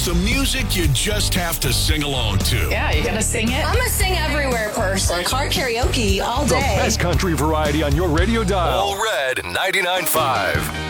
The music you just have to sing along to. Yeah, you gonna sing it? I'm a sing everywhere person. Car karaoke all day. The best country variety on your radio dial. All Red 99.5.